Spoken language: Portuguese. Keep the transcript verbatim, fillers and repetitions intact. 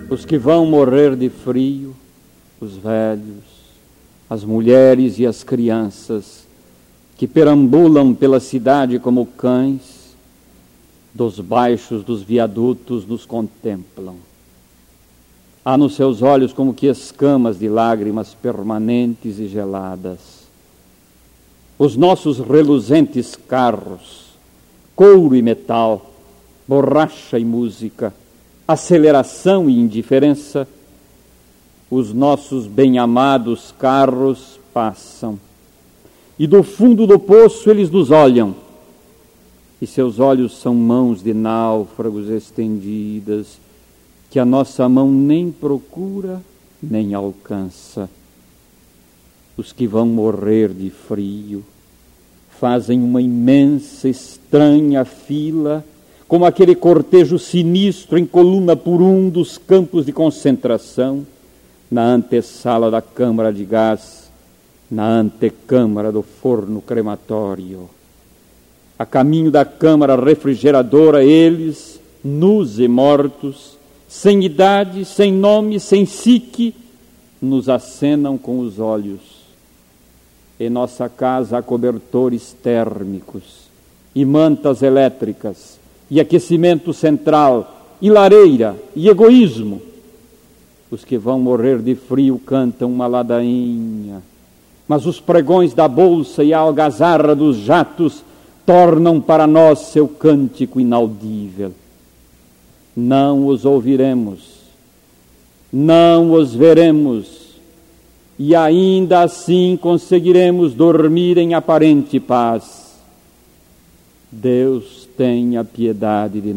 os que vão morrer de frio, os velhos, as mulheres e as crianças que perambulam pela cidade como cães, dos baixos dos viadutos nos contemplam. Há nos seus olhos como que escamas de lágrimas permanentes e geladas. Os nossos reluzentes carros, couro e metal, borracha e música, aceleração e indiferença, os nossos bem-amados carros passam. E do fundo do poço eles nos olham, e seus olhos são mãos de náufragos estendidas, que a nossa mão nem procura, nem alcança. Os que vão morrer de frio fazem uma imensa, estranha fila, como aquele cortejo sinistro em coluna por um dos campos de concentração, na antessala da câmara de gás, na antecâmara do forno crematório. A caminho da câmara refrigeradora, eles, nus e mortos, sem idade, sem nome, sem psique, nos acenam com os olhos. Em nossa casa há cobertores térmicos e mantas elétricas, e aquecimento central, e lareira, e egoísmo. Os que vão morrer de frio cantam uma ladainha, mas os pregões da bolsa e a algazarra dos jatos tornam para nós seu cântico inaudível. Não os ouviremos, não os veremos, e ainda assim conseguiremos dormir em aparente paz. Deus tenha piedade de nós.